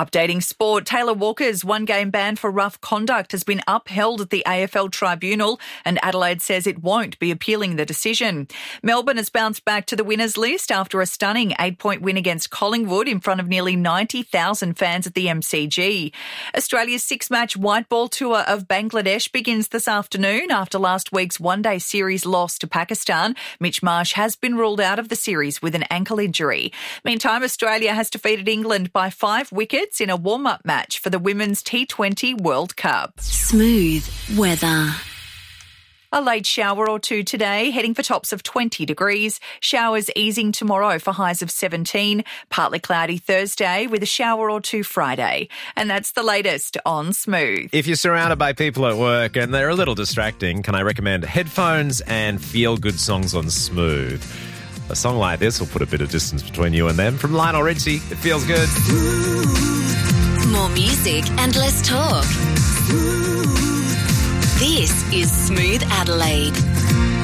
Updating sport, Taylor Walker's one-game ban for rough conduct has been upheld at the AFL Tribunal, and Adelaide says it won't be appealing the decision. Melbourne has bounced back to the winners list after a stunning 8-point win against Collingwood in front of nearly 90,000 fans at the MCG. Australia's 6-match white ball tour of Bangladesh begins this afternoon after last week's one-day series loss to Pakistan. Mitch Marsh has been ruled out of the series with an ankle injury. Meantime, Australia has defeated England by 5 wickets in a warm-up match for the Women's T20 World Cup. Smooth weather. A late shower or two today, heading for tops of 20 degrees. Showers easing tomorrow for highs of 17. Partly cloudy Thursday with a shower or two Friday. And that's the latest on Smooth. If you're surrounded by people at work and they're a little distracting, can I recommend headphones and feel-good songs on Smooth? A song like this will put a bit of distance between you and them. From Lionel Richie, it feels good. More music and less talk. This is Smooth Adelaide.